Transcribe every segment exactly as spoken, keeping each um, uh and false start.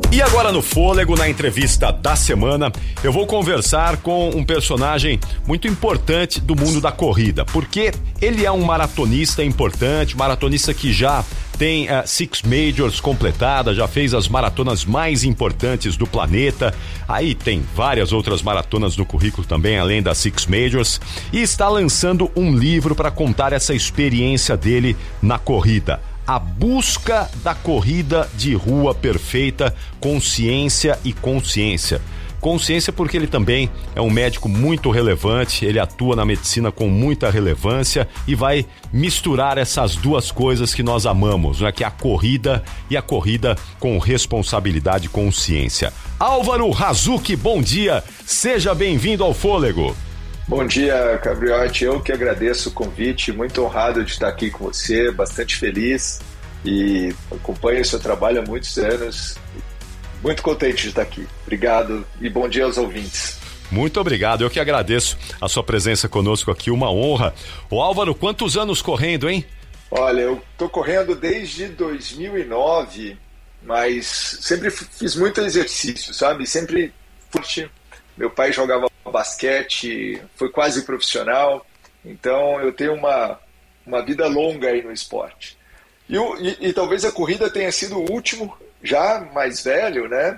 E agora no Fôlego, na entrevista da semana, eu vou conversar com um personagem muito importante do mundo da corrida, porque ele é um maratonista importante, maratonista que já tem uh, Six Majors completada, já fez as maratonas mais importantes do planeta, aí tem várias outras maratonas no currículo também, além das Six Majors, e está lançando um livro para contar essa experiência dele na corrida. A busca da corrida de rua perfeita, consciência e consciência. Consciência porque ele também é um médico muito relevante, ele atua na medicina com muita relevância e vai misturar essas duas coisas que nós amamos, né? Que é a corrida e a corrida com responsabilidade e consciência. Álvaro Razucchi, bom dia, seja bem-vindo ao Fôlego. Bom dia, Cabriotti, eu que agradeço o convite, muito honrado de estar aqui com você, bastante feliz e acompanho o seu trabalho há muitos anos, muito contente de estar aqui. Obrigado e bom dia aos ouvintes. Muito obrigado, eu que agradeço a sua presença conosco aqui, uma honra. Ô Álvaro, quantos anos correndo, hein? Olha, eu tô correndo desde dois mil e nove, mas sempre fiz muito exercício, sabe? Sempre forte. Meu pai jogava basquete, foi quase profissional, então eu tenho uma, uma vida longa aí no esporte. E, e, e talvez a corrida tenha sido o último, já mais velho, né?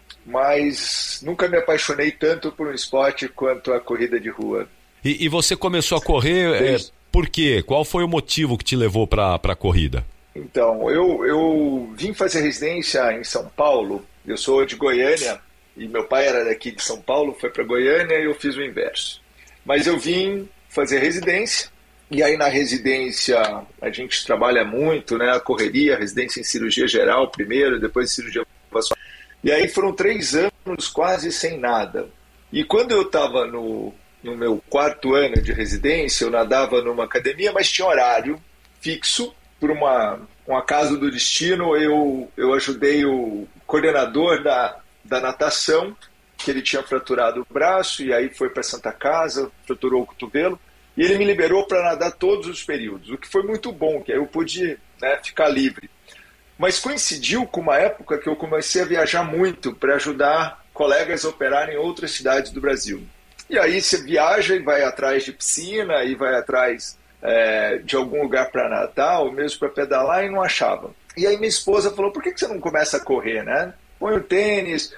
Mas nunca me apaixonei tanto por um esporte quanto a corrida de rua. E, e você começou a correr é, por quê? Qual foi o motivo que te levou para a corrida? Então, eu, eu vim fazer residência em São Paulo, eu sou de Goiânia, e meu pai era daqui de São Paulo, foi para Goiânia e eu fiz o inverso. Mas eu vim fazer residência, e aí na residência a gente trabalha muito, né? A correria, a residência em cirurgia geral primeiro, depois cirurgia vascular. E aí foram três anos quase sem nada. E quando eu estava no, no meu quarto ano de residência, eu nadava numa academia, mas tinha horário fixo. Por uma, um acaso do destino, eu, eu ajudei o coordenador da da natação, que ele tinha fraturado o braço e aí foi para Santa Casa, fraturou o cotovelo, e ele me liberou para nadar todos os períodos, o que foi muito bom, que aí eu pude, né, ficar livre. Mas coincidiu com uma época que eu comecei a viajar muito para ajudar colegas a operar em outras cidades do Brasil. E aí você viaja e vai atrás de piscina, e vai atrás é, de algum lugar para nadar, ou mesmo para pedalar, e não achava. E aí minha esposa falou, por que você não começa a correr, né? Põe o tênis,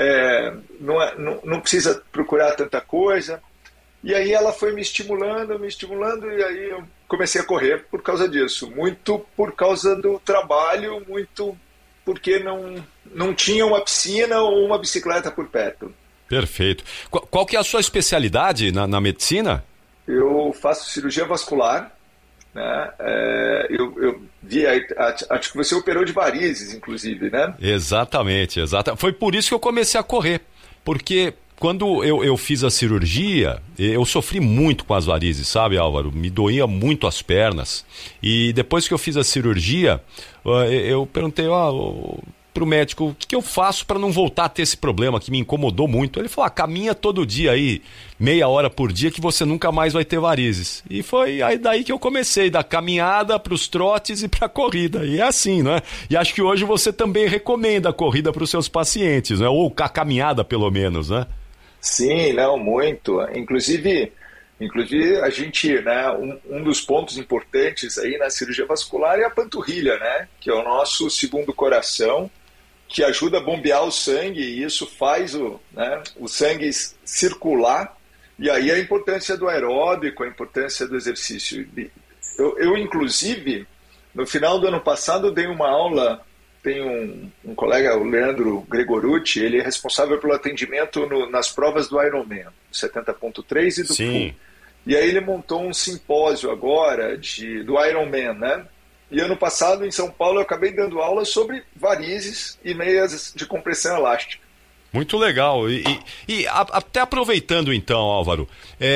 é, não, não, não precisa procurar tanta coisa. E aí ela foi me estimulando, me estimulando, e aí eu comecei a correr por causa disso. Muito por causa do trabalho, muito porque não, não tinha uma piscina ou uma bicicleta por perto. Perfeito. Qual, qual que é a sua especialidade na, na medicina? Eu faço cirurgia vascular. Né? É, eu, eu vi, acho que você operou de varizes, inclusive, né? Exatamente, exatamente. Foi por isso que eu comecei a correr, porque quando eu, eu fiz a cirurgia, eu sofri muito com as varizes, sabe, Álvaro? Me doía muito as pernas, e depois que eu fiz a cirurgia, eu perguntei, ó, pro médico, o que, que eu faço para não voltar a ter esse problema que me incomodou muito? Ele falou, ah, caminha todo dia aí, meia hora por dia, que você nunca mais vai ter varizes. E foi aí daí que eu comecei, da caminhada pros trotes e pra corrida. E é assim, né? E acho que hoje você também recomenda a corrida para os seus pacientes, né? Ou a caminhada, pelo menos, né? Sim, não, muito. Inclusive, inclusive a gente, né, um, um dos pontos importantes aí na cirurgia vascular é a panturrilha, né? Que é o nosso segundo coração, que ajuda a bombear o sangue, e isso faz o, né, o sangue circular, e aí a importância do aeróbico, a importância do exercício. Eu, eu inclusive, no final do ano passado, eu dei uma aula, tem um, um colega, o Leandro Gregorucci, ele é responsável pelo atendimento no, nas provas do Ironman, setenta ponto três e do Sim. Full. E aí ele montou um simpósio agora de, do Ironman, né? E ano passado, em São Paulo, eu acabei dando aula sobre varizes e meias de compressão elástica. Muito legal. E, e, e a, até aproveitando então, Álvaro,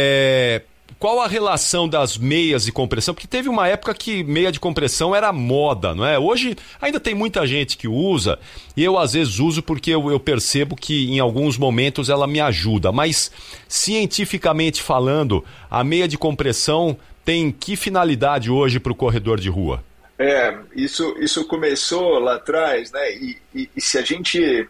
é, qual a relação das meias de compressão? Porque teve uma época que meia de compressão era moda, não é? Hoje ainda tem muita gente que usa, e eu às vezes uso porque eu, eu percebo que em alguns momentos ela me ajuda. Mas, cientificamente falando, a meia de compressão tem que finalidade hoje para o corredor de rua? É, isso, isso começou lá atrás, né? E, e, e se a gente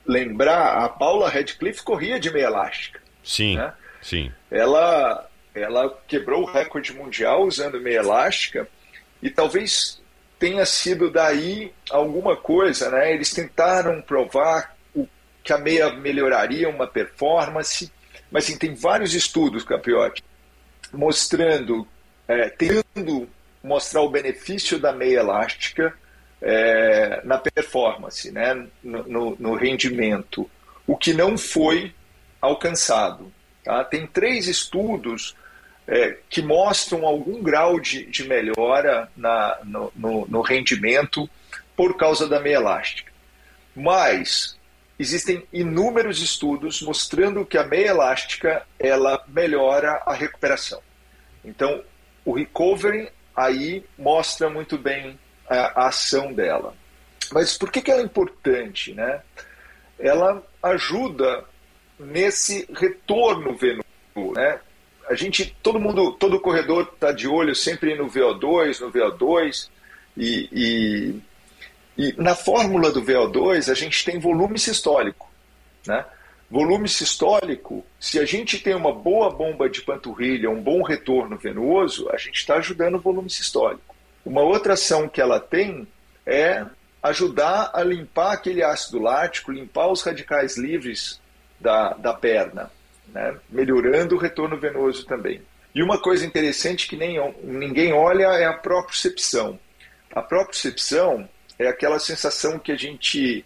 lembrar, a Paula Radcliffe corria de meia elástica. Sim, né? sim. Ela, ela quebrou o recorde mundial usando meia elástica e talvez tenha sido daí alguma coisa, né? Eles tentaram provar o, que a meia melhoraria uma performance, mas assim, tem vários estudos, Capriotti, mostrando, é, tentando mostrar o benefício da meia elástica é, na performance, né? no, no, no rendimento, o que não foi alcançado. Tá? Tem três estudos é, que mostram algum grau de, de melhora na, no, no, no rendimento por causa da meia elástica. Mas existem inúmeros estudos mostrando que a meia elástica ela melhora a recuperação. Então, o recovery aí mostra muito bem a, a ação dela. Mas por que, que ela é importante, né? Ela ajuda nesse retorno venoso, né? A gente, todo mundo, todo corredor está de olho sempre no V O dois, no V O dois, e, e, e na fórmula do V O dois a gente tem volume sistólico, né? Volume sistólico, se a gente tem uma boa bomba de panturrilha, um bom retorno venoso, a gente está ajudando o volume sistólico. Uma outra ação que ela tem é ajudar a limpar aquele ácido lático, limpar os radicais livres da, da perna, né? Melhorando o retorno venoso também. E uma coisa interessante que nem, ninguém olha é a propriocepção. A propriocepção é aquela sensação que a gente...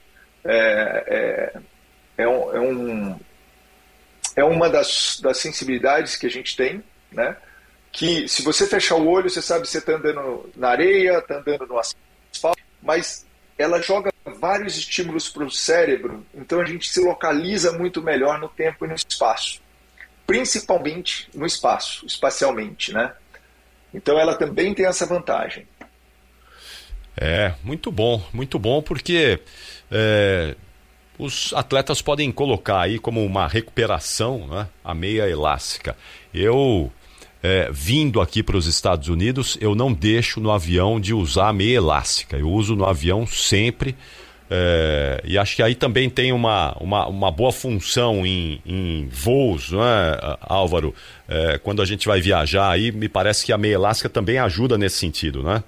É, é, é, um, é, um, é uma das, das sensibilidades que a gente tem, né? Que se você fechar o olho, você sabe se você está andando na areia, está andando no asfalto, mas ela joga vários estímulos para o cérebro, então a gente se localiza muito melhor no tempo e no espaço, principalmente no espaço, espacialmente, né? Então ela também tem essa vantagem. É, muito bom, muito bom, porque é, os atletas podem colocar aí como uma recuperação, né, a meia elástica. Eu... É, vindo aqui para os Estados Unidos, eu não deixo no avião de usar a meia elástica. Eu uso no avião sempre. É, e acho que aí também tem uma, uma, uma boa função em, em voos, não é, Álvaro? É, quando a gente vai viajar aí, me parece que a meia elástica também ajuda nesse sentido, né?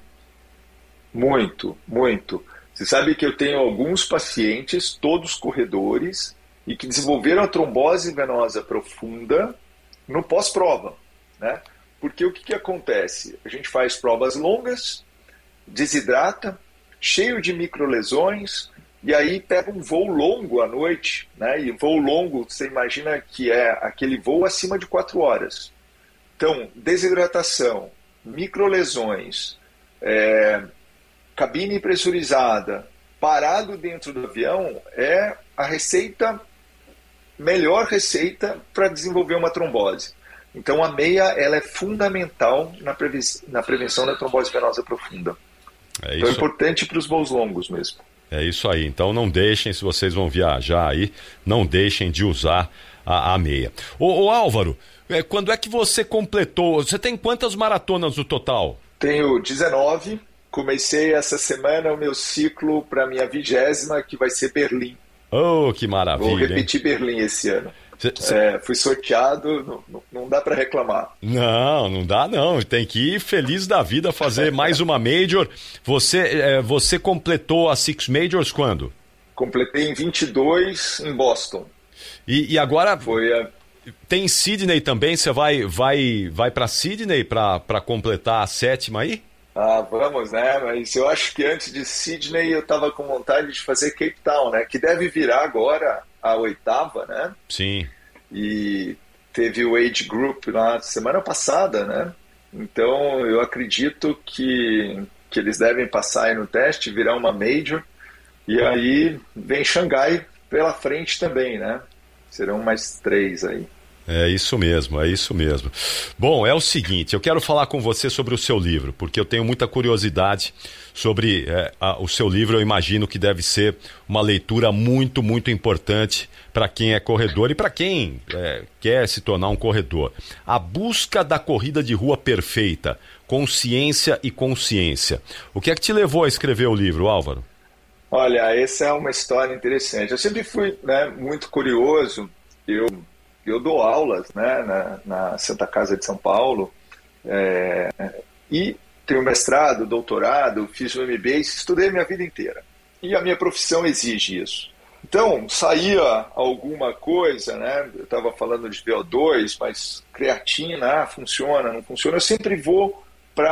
Muito, muito. Você sabe que eu tenho alguns pacientes, todos corredores, e que desenvolveram a trombose venosa profunda no pós-prova. Né? Porque o que, que acontece? A gente faz provas longas, desidrata, cheio de microlesões, e aí pega um voo longo à noite, né? E voo longo, você imagina que é aquele voo acima de quatro horas. Então, desidratação, microlesões, é, cabine pressurizada, parado dentro do avião, é a receita, melhor receita para desenvolver uma trombose. Então a meia ela é fundamental na, previ na prevenção da trombose venosa profunda. É então é importante para os voos longos mesmo. É isso aí. Então não deixem, se vocês vão viajar aí, não deixem de usar a, a meia. Ô, ô Álvaro, é, quando é que você completou? Você tem quantas maratonas no total? Tenho dezenove. Comecei essa semana o meu ciclo para a minha vigésima, que vai ser Berlim. Oh, que maravilha. Vou repetir, hein? Berlim esse ano. Cê, cê... É, fui sorteado, não, não, não dá para reclamar. Não, não dá não, tem que ir feliz da vida fazer mais uma Major. Você, é, você completou a Six Majors quando? Completei em vinte e dois em Boston. E, e agora Foi a... tem Sydney também, você vai, vai, vai para Sydney para completar a sétima aí? Ah, vamos, né? Mas eu acho que antes de Sydney eu estava com vontade de fazer Cape Town, né? Que deve virar agora a oitava, né? Sim. E teve o Age Group na semana passada, né? Então eu acredito que, que eles devem passar aí no teste, virar uma Major. E aí vem Xangai pela frente também, né? Serão mais três aí. É isso mesmo, é isso mesmo. Bom, é o seguinte, eu quero falar com você sobre o seu livro, porque eu tenho muita curiosidade sobre é, a, o seu livro. Eu imagino que deve ser uma leitura muito, muito importante para quem é corredor e para quem é, quer se tornar um corredor. A busca da corrida de rua perfeita, consciência e consciência. O que é que te levou a escrever o livro, Álvaro? Olha, essa é uma história interessante. Eu sempre fui, né, muito curioso. Eu, eu dou aulas, né, na, na Santa Casa de São Paulo, é, e tenho mestrado, doutorado, fiz o M B A, estudei a minha vida inteira. E a minha profissão exige isso. Então, saía alguma coisa, né? Eu estava falando de V O dois, mas creatina, ah, funciona, não funciona. Eu sempre vou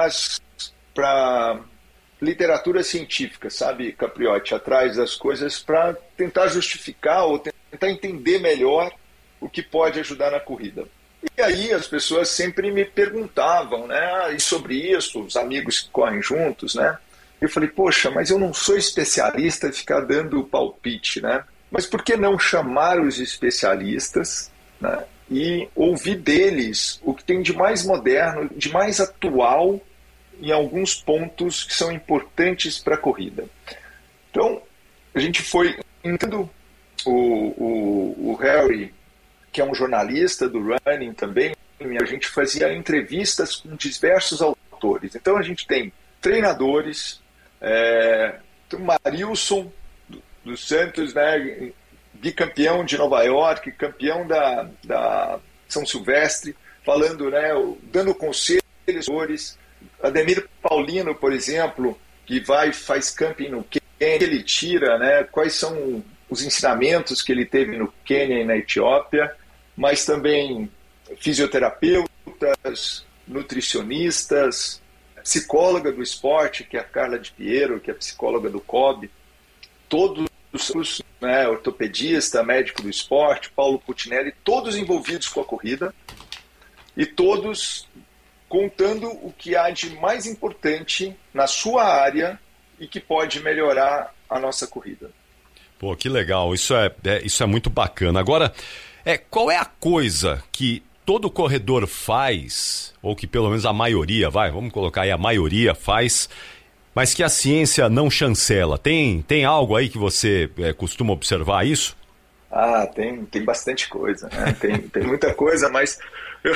para literatura científica, sabe, Capriotti, atrás das coisas para tentar justificar ou tentar entender melhor o que pode ajudar na corrida. E aí as pessoas sempre me perguntavam, né? Ah, e sobre isso, os amigos que correm juntos, né? Eu falei, poxa, mas eu não sou especialista em ficar dando palpite, né? Mas por que não chamar os especialistas, né, e ouvir deles o que tem de mais moderno, de mais atual em alguns pontos que são importantes para a corrida? Então, a gente foi entendendo o, o, o Harry, que é um jornalista do running também, a gente fazia entrevistas com diversos autores. Então, a gente tem treinadores, É, o Marilson dos Santos, né, bicampeão de Nova York, campeão da, da São Silvestre, falando, né, dando conselhos. Ademir Paulino, por exemplo, que vai faz camping no Quênia, ele tira, né, quais são os ensinamentos que ele teve no Quênia e na Etiópia, mas também fisioterapeutas, nutricionistas, psicóloga do esporte, que é a Carla de Piero, que é psicóloga do C O B, todos os, né, ortopedista, médico do esporte, Paulo Putinelli, todos envolvidos com a corrida e todos contando o que há de mais importante na sua área e que pode melhorar a nossa corrida. Pô, que legal, isso é, é, isso é muito bacana. Agora, é, qual é a coisa que todo corredor faz, ou que pelo menos a maioria, vai, vamos colocar aí, a maioria faz, mas que a ciência não chancela? Tem, tem algo aí que você é, costuma observar isso? Ah, tem, tem bastante coisa, né? Tem, tem muita coisa, mas eu,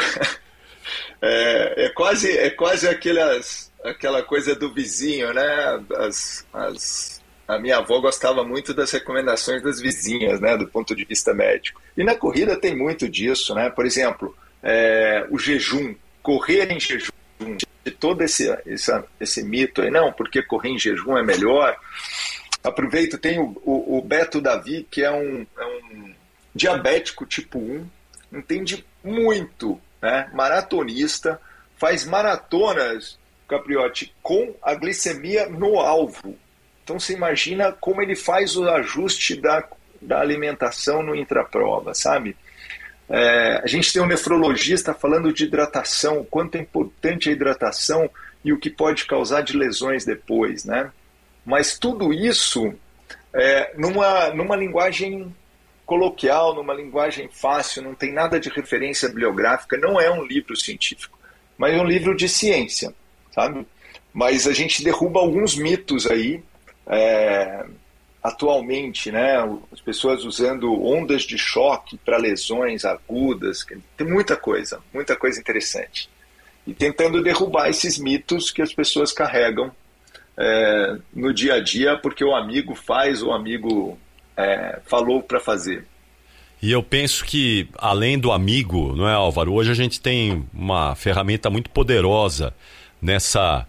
é, é quase, é quase aquelas, aquela coisa do vizinho, né? As, as, a minha avó gostava muito das recomendações das vizinhas, né? Do ponto de vista médico. E na corrida tem muito disso, né? Por exemplo, é, o jejum, correr em jejum, de todo esse, esse, esse mito aí, não, porque correr em jejum é melhor. Aproveito, tem o, o, o Beto Davi, que é um, é um diabético tipo um, entende muito, né? Maratonista, faz maratonas, Capriotti, com a glicemia no alvo. Então você imagina como ele faz o ajuste da, da alimentação no intraprova, sabe? É, a gente tem um nefrologista falando de hidratação, o quanto é importante a hidratação e o que pode causar de lesões depois, né? Mas tudo isso é, numa, numa linguagem coloquial, numa linguagem fácil, não tem nada de referência bibliográfica, não é um livro científico, mas é um livro de ciência, sabe? Mas a gente derruba alguns mitos aí, é, atualmente, né? As pessoas usando ondas de choque para lesões agudas, tem muita coisa, muita coisa interessante. E tentando derrubar esses mitos que as pessoas carregam É, no dia a dia, porque o amigo faz, o amigo é, falou para fazer. E eu penso que, além do amigo, não é, Álvaro? Hoje a gente tem uma ferramenta muito poderosa nessa,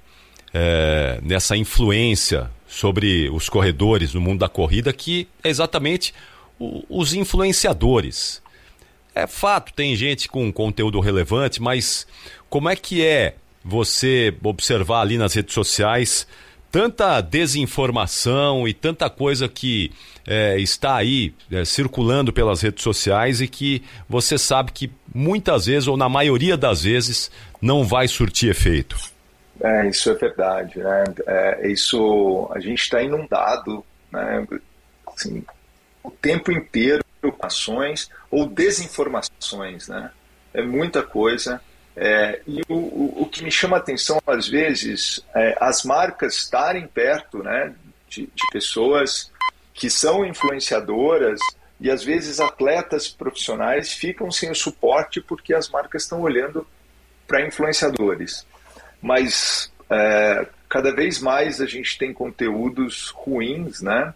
é, nessa influência sobre os corredores no mundo da corrida, que é exatamente o, os influenciadores. É fato, tem gente com conteúdo relevante, mas como é que é você observar ali nas redes sociais tanta desinformação e tanta coisa que é, está aí é, circulando pelas redes sociais e que você sabe que muitas vezes, ou na maioria das vezes, não vai surtir efeito? É, isso é verdade, né? É, isso, a gente está inundado, né? Assim, o tempo inteiro com ações ou desinformações, né? É muita coisa. É, e o, o, o que me chama a atenção às vezes é as marcas estarem perto, né, de, de pessoas que são influenciadoras, e às vezes atletas profissionais ficam sem o suporte porque as marcas estão olhando para influenciadores. Mas é, cada vez mais a gente tem conteúdos ruins, né,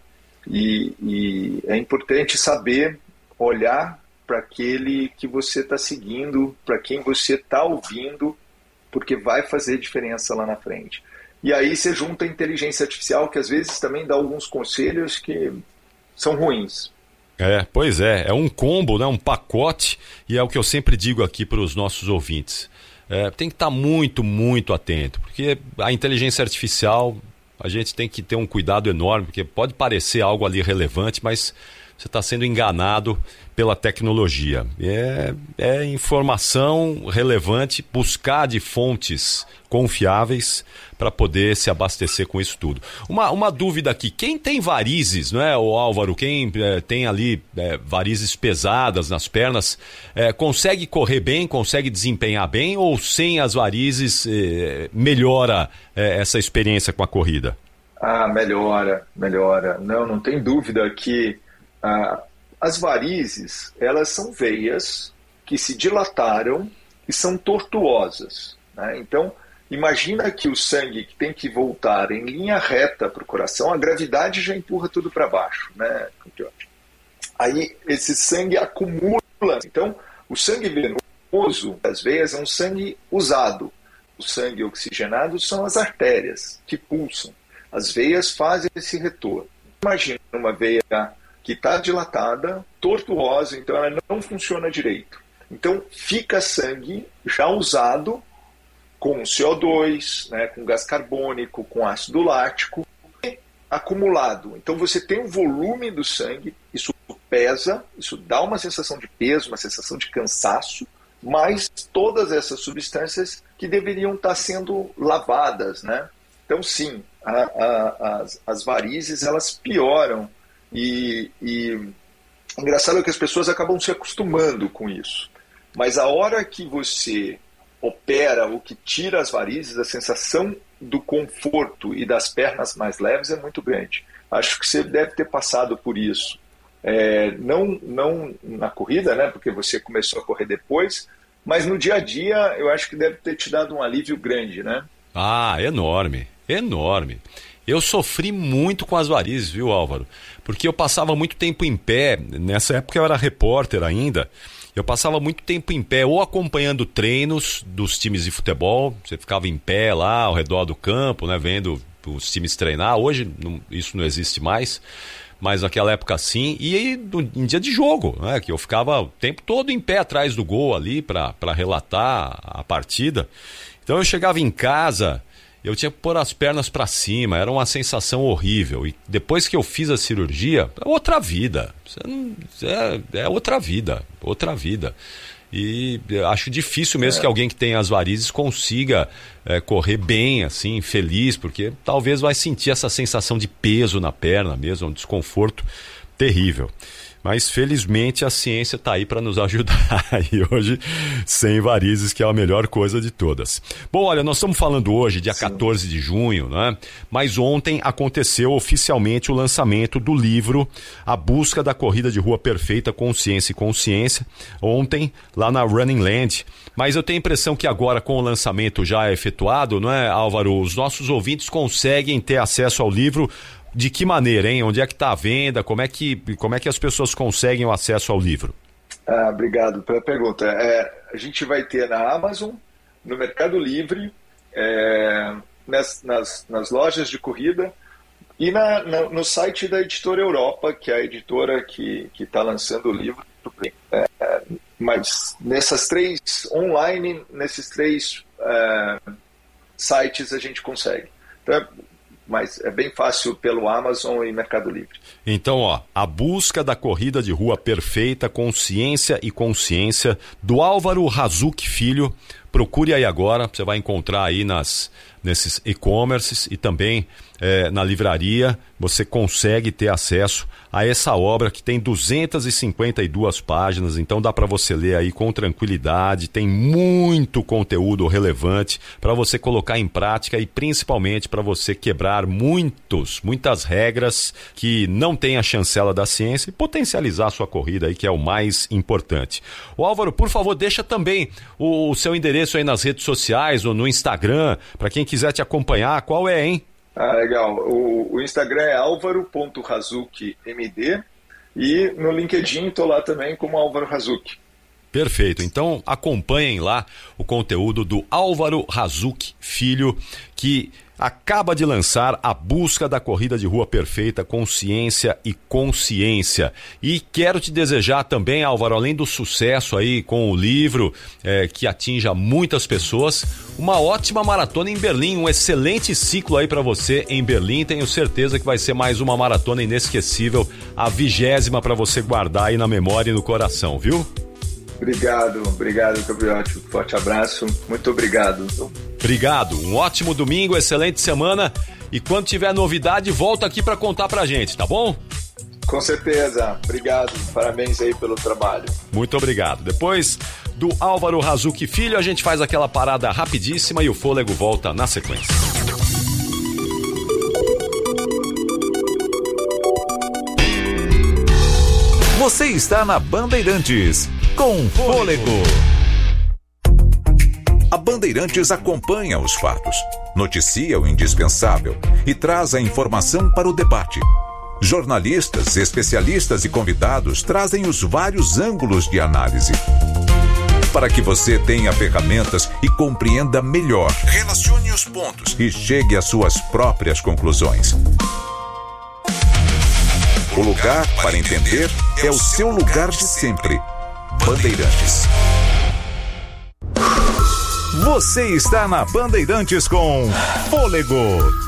E, e é importante saber olhar para aquele que você está seguindo, para quem você está ouvindo, porque vai fazer diferença lá na frente. E aí você junta a inteligência artificial, que às vezes também dá alguns conselhos que são ruins. É, pois é, é um combo, né, um pacote, e é o que eu sempre digo aqui para os nossos ouvintes. É, tem que estar muito, muito atento, porque a inteligência artificial, a gente tem que ter um cuidado enorme, porque pode parecer algo ali relevante, mas você está sendo enganado pela tecnologia. É, é informação relevante, buscar de fontes confiáveis para poder se abastecer com isso tudo. Uma, uma dúvida aqui, quem tem varizes, não é, o Álvaro, quem é, tem ali é, varizes pesadas nas pernas, é, consegue correr bem, consegue desempenhar bem, ou sem as varizes é, melhora é, essa experiência com a corrida? Ah, melhora, melhora. Não, não tem dúvida que ah, as varizes, elas são veias que se dilataram e são tortuosas, né? Então, imagina que o sangue que tem que voltar em linha reta para o coração, a gravidade já empurra tudo para baixo, né? Aí esse sangue acumula. Então, o sangue venoso das veias é um sangue usado. O sangue oxigenado são as artérias que pulsam. As veias fazem esse retorno. Imagina uma veia que está dilatada, tortuosa, então ela não funciona direito. Então fica sangue já usado com C O dois, né, com gás carbônico, com ácido lático, acumulado. Então você tem um volume do sangue, isso pesa, isso dá uma sensação de peso, uma sensação de cansaço, mas todas essas substâncias que deveriam estar sendo lavadas, né? Então sim, a, a, as, as varizes elas pioram. E, e engraçado é que as pessoas acabam se acostumando com isso. Mas a hora que você opera ou que tira as varizes, a sensação do conforto e das pernas mais leves é muito grande. Acho que você deve ter passado por isso. É, não, não na corrida, né, porque você começou a correr depois, mas no dia a dia eu acho que deve ter te dado um alívio grande, né? Ah, enorme, enorme. Eu sofri muito com as varizes, viu, Álvaro? Porque eu passava muito tempo em pé, nessa época eu era repórter ainda, eu passava muito tempo em pé, ou acompanhando treinos dos times de futebol, você ficava em pé lá ao redor do campo, né, vendo os times treinar. Hoje não, isso não existe mais, mas naquela época sim, e aí em dia de jogo, né, que eu ficava o tempo todo em pé atrás do gol ali para relatar a partida. Então eu chegava em casa, eu tinha que pôr as pernas para cima, era uma sensação horrível. E depois que eu fiz a cirurgia, é outra vida. É, é outra vida, outra vida. E acho difícil mesmo é. que alguém que tem as varizes consiga é, correr bem, assim, feliz, porque talvez vai sentir essa sensação de peso na perna mesmo, um desconforto terrível. Mas felizmente a ciência está aí para nos ajudar e hoje sem varizes, que é a melhor coisa de todas. Bom, olha, nós estamos falando hoje, dia Sim. quatorze de junho, né? Mas ontem aconteceu oficialmente o lançamento do livro A Busca da Corrida de Rua Perfeita, Consciência e Consciência, ontem lá na Running Land. Mas eu tenho a impressão que agora, com o lançamento já efetuado, não é, Álvaro, os nossos ouvintes conseguem ter acesso ao livro. De que maneira, hein? Onde é que está a venda? Como é que, como é que as pessoas conseguem o acesso ao livro? Ah, obrigado pela pergunta. É, a gente vai ter na Amazon, no Mercado Livre, é, nas, nas, nas lojas de corrida e na, na, no site da Editora Europa, que é a editora que está lançando o livro. É, mas nessas três, online, nesses três é, sites a gente consegue. Então, mas é bem fácil pelo Amazon e Mercado Livre. Então, ó, A Busca da Corrida de Rua Perfeita, Consciência e Consciência, do Álvaro Razuc Filho. Procure aí agora, você vai encontrar aí nas, nesses e-commerces e também é, na livraria. Você consegue ter acesso a essa obra que tem duzentas e cinquenta e duas páginas, então dá para você ler aí com tranquilidade, tem muito conteúdo relevante para você colocar em prática e principalmente para você quebrar muitos, muitas regras que não tem a chancela da ciência e potencializar a sua corrida aí, que é o mais importante. O Álvaro, por favor, deixa também o, o seu endereço aí nas redes sociais ou no Instagram, para quem quiser te acompanhar, qual é, hein? Ah, legal. O, o Instagram é álvaro ponto razuki M D e no LinkedIn estou lá também como Álvaro Razuki. Perfeito. Então acompanhem lá o conteúdo do Álvaro Razuki Filho, que acaba de lançar A Busca da Corrida de Rua Perfeita, Consciência e Consciência. E quero te desejar também, Álvaro, além do sucesso aí com o livro, é, que atinja muitas pessoas, uma ótima maratona em Berlim, um excelente ciclo aí para você em Berlim. Tenho certeza que vai ser mais uma maratona inesquecível, a vigésima para você guardar aí na memória e no coração, viu? Obrigado, obrigado, Gabriel. Forte abraço, muito obrigado. Obrigado, um ótimo domingo, excelente semana, e quando tiver novidade, volta aqui para contar pra gente, tá bom? Com certeza, obrigado, parabéns aí pelo trabalho. Muito obrigado. Depois do Álvaro Razuki Filho, a gente faz aquela parada rapidíssima e o fôlego volta na sequência. Você está na Bandeirantes, com Fôlego. A Bandeirantes acompanha os fatos, noticia o indispensável e traz a informação para o debate. Jornalistas, especialistas e convidados trazem os vários ângulos de análise, para que você tenha ferramentas e compreenda melhor, relacione os pontos e chegue às suas próprias conclusões. O lugar para entender é o seu lugar de sempre. Bandeirantes. Você está na Bandeirantes com Fôlego.